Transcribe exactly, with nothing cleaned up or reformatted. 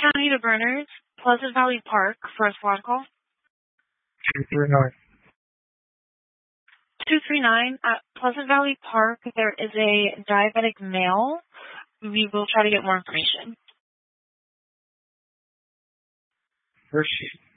County to Berners, Pleasant Valley Park, first one call. two three nine. two three nine, at Pleasant Valley Park, there is a diabetic male. We will try to get more information. Where's she?